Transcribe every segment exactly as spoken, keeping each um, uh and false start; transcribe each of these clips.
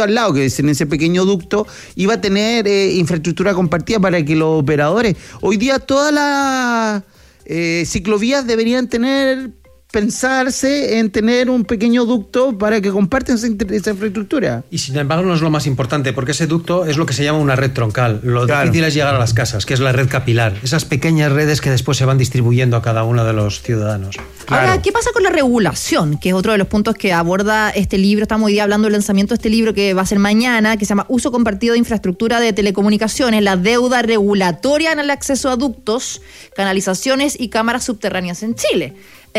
justo al lado, que es en ese pequeño ducto, iba a tener eh, infraestructura compartida para que los operadores... Hoy día todas las eh, ciclovías deberían tener... pensarse en tener un pequeño ducto para que compartan esa, esa infraestructura. Y sin embargo no es lo más importante, porque ese ducto es lo que se llama una red troncal. Lo claro. difícil es llegar a las casas, que es la red capilar. Esas pequeñas redes que después se van distribuyendo a cada uno de los ciudadanos. Claro. Ahora, ¿qué pasa con la regulación? Que es otro de los puntos que aborda este libro. Estamos hoy día hablando del lanzamiento de este libro que va a ser mañana, que se llama Uso Compartido de Infraestructura de Telecomunicaciones, la deuda regulatoria en el acceso a ductos, canalizaciones y cámaras subterráneas en Chile.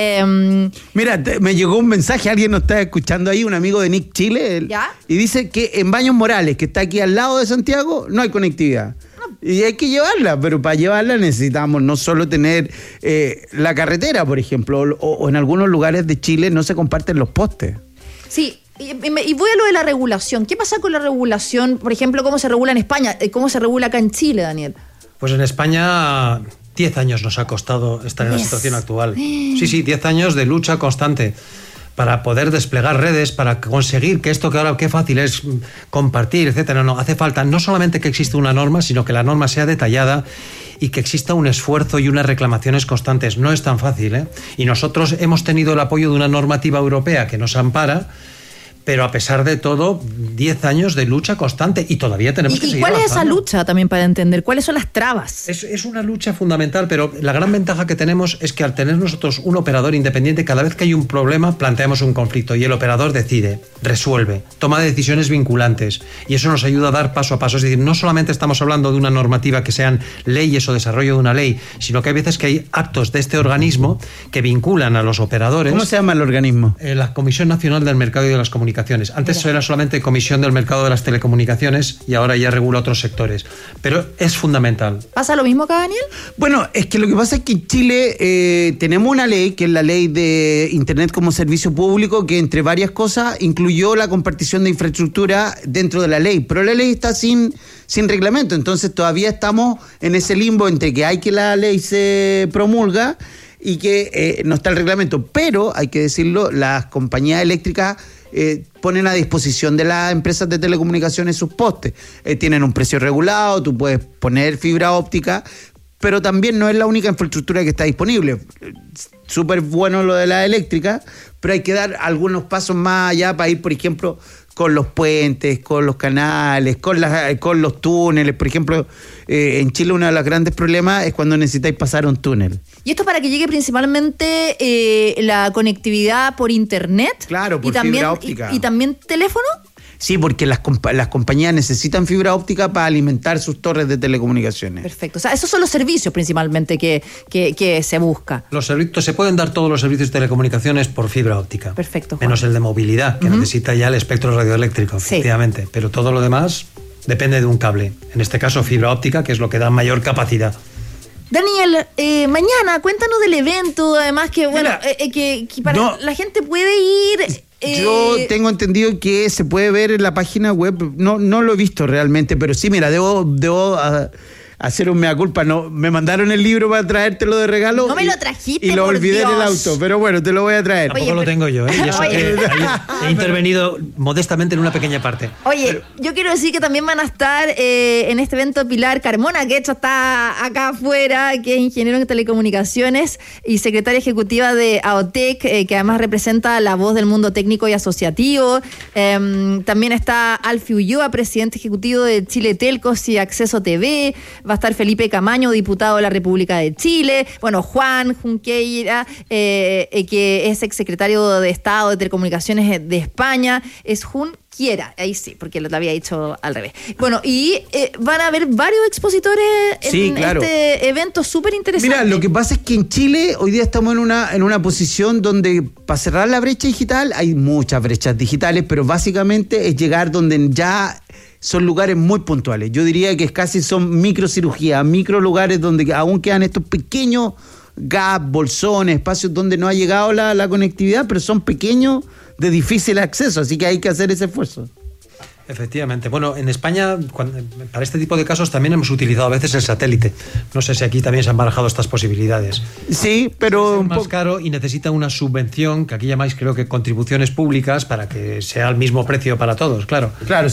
Eh, Mira, te, me llegó un mensaje, alguien nos está escuchando ahí, un amigo de Nick Chile, el, ¿ya? Y dice que en Baños Morales, que está aquí al lado de Santiago, no hay conectividad. No. Y hay que llevarla, pero para llevarla necesitamos no solo tener eh, la carretera, por ejemplo, o, o en algunos lugares de Chile no se comparten los postes. Sí. Y, y voy a lo de la regulación. ¿Qué pasa con la regulación? Por ejemplo, ¿cómo se regula en España? ¿Cómo se regula acá en Chile, Daniel? Pues en España... Diez años nos ha costado estar en la situación actual. Sí, sí, diez años de lucha constante para poder desplegar redes, para conseguir que esto que ahora qué fácil es compartir, etcétera. No, hace falta no solamente que exista una norma, sino que la norma sea detallada y que exista un esfuerzo y unas reclamaciones constantes. No es tan fácil, ¿eh? Y nosotros hemos tenido el apoyo de una normativa europea que nos ampara, pero a pesar de todo, diez años de lucha constante y todavía tenemos que seguir seguir ¿Y cuál avanzando. es esa lucha también para entender? ¿Cuáles son las trabas? Es, es una lucha fundamental, pero la gran ventaja que tenemos es que al tener nosotros un operador independiente, cada vez que hay un problema, planteamos un conflicto y el operador decide, resuelve, toma decisiones vinculantes y eso nos ayuda a dar paso a paso. Es decir, no solamente estamos hablando de una normativa que sean leyes o desarrollo de una ley, sino que hay veces que hay actos de este organismo que vinculan a los operadores. ¿Cómo se llama el organismo? Eh, la Comisión Nacional del Mercado y de las Comunicaciones. Antes Mira. era solamente Comisión del Mercado de las Telecomunicaciones y ahora ya regula otros sectores. Pero es fundamental. ¿Pasa lo mismo acá, Daniel? Bueno, es que lo que pasa es que en Chile eh, tenemos una ley, que es la ley de Internet como servicio público, que entre varias cosas incluyó la compartición de infraestructura dentro de la ley, pero la ley está sin, sin reglamento, entonces todavía estamos en ese limbo entre que hay que la ley se promulga y que eh, no está el reglamento, pero hay que decirlo, las compañías eléctricas Eh, ponen a disposición de las empresas de telecomunicaciones sus postes. Eh, tienen un precio regulado, tú puedes poner fibra óptica, pero también no es la única infraestructura que está disponible. Eh, Súper bueno lo de la eléctrica, pero hay que dar algunos pasos más allá para ir, por ejemplo, con los puentes, con los canales, con, las, con los túneles. Por ejemplo, eh, en Chile uno de los grandes problemas es cuando necesitáis pasar un túnel. ¿Y esto para que llegue principalmente eh, la conectividad por internet? Claro, por y también, fibra óptica. Y, y también teléfono? Sí, porque las, compa- las compañías necesitan fibra óptica para alimentar sus torres de telecomunicaciones. Perfecto. O sea, esos son los servicios principalmente que, que, que se busca. Los servicios, se pueden dar todos los servicios de telecomunicaciones por fibra óptica. Perfecto, Juan. Menos el de movilidad, que uh-huh. necesita ya el espectro radioeléctrico, sí. efectivamente. Pero todo lo demás depende de un cable. En este caso, fibra óptica, que es lo que da mayor capacidad. Daniel, eh, mañana cuéntanos del evento, además que, bueno, Mira, eh, que, que para no, la gente puede ir... Eh, yo tengo entendido que se puede ver en la página web, no, no lo he visto realmente, pero sí, mira, debo, debo uh, hacer un mea culpa, no, me mandaron el libro para traértelo de regalo. No me y, lo trajiste, y lo por olvidé Dios. en el auto, pero bueno, te lo voy a traer. Tampoco Oye, lo pero, tengo yo, ¿eh? Y eso oye, que he, he intervenido modestamente en una pequeña parte. Oye, pero, yo quiero decir que también van a estar eh, en este evento Pilar Carmona, que de hecho está acá afuera, que es ingeniero en telecomunicaciones y secretaria ejecutiva de AOTEC, eh, que además representa la voz del mundo técnico y asociativo. Eh, también está Alfie Ulloa, presidente ejecutivo de Chile Telcos y Acceso T V. Va a estar Felipe Camaño, diputado de la República de Chile. Bueno, Juan Junqueira, eh, eh, que es exsecretario de Estado de Telecomunicaciones de España. Es Jun Quiera, ahí sí, porque lo había dicho al revés. Bueno, y eh, van a haber varios expositores en sí, claro. este evento súper interesante. Mira, lo que pasa es que en Chile hoy día estamos en una, en una posición donde para cerrar la brecha digital hay muchas brechas digitales, pero básicamente es llegar donde ya son lugares muy puntuales. Yo diría que casi son microcirugías, micro lugares donde aún quedan estos pequeños gaps, bolsones, espacios donde no ha llegado la, la conectividad, pero son pequeños, de difícil acceso, así que hay que hacer ese esfuerzo. Efectivamente. Bueno, en España, cuando, para este tipo de casos también hemos utilizado a veces el satélite. No sé si aquí también se han barajado estas posibilidades. Sí, pero... Es un más caro y necesita una subvención, que aquí llamáis creo que contribuciones públicas, para que sea el mismo precio para todos, claro. Claro.